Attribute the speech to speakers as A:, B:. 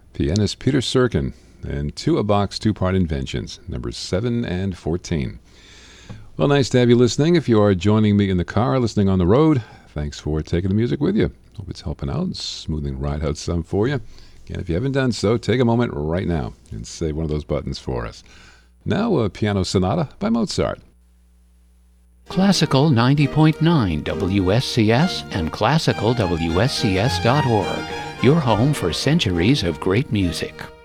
A: pianist Peter Serkin, and Two A Box Two-Part Inventions, numbers 7 and 14. Well, nice to have you listening. If you are joining me in the car, listening on the road, thanks for taking the music with you. Hope it's helping out, smoothing the ride out some for you. Again, if you haven't done so, take a moment right now and save one of those buttons for us. Now, a piano sonata by Mozart.
B: Classical 90.9 WSCS and classicalwscs.org, your home for centuries of great music.